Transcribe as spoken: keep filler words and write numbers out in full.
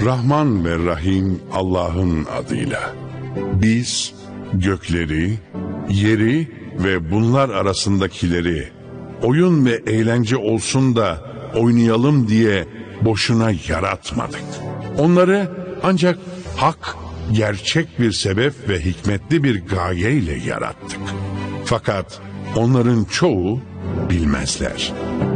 Rahman ve Rahim Allah'ın adıyla. Biz gökleri, yeri ve bunlar arasındakileri oyun ve eğlence olsun da oynayalım diye boşuna yaratmadık. Onları ancak hak, gerçek bir sebep ve hikmetli bir gayeyle yarattık. Fakat onların çoğu bilmezler.